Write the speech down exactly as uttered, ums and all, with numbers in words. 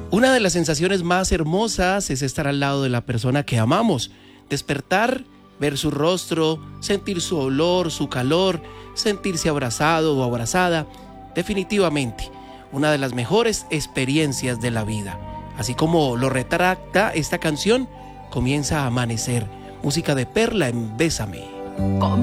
Una de las sensaciones más hermosas es estar al lado de la persona que amamos, despertar, ver su rostro, sentir su olor, su calor, sentirse abrazado o abrazada. Definitivamente, una de las mejores experiencias de la vida. Así como lo retrata esta canción, Comienza a amanecer. Música de Perla en Bésame.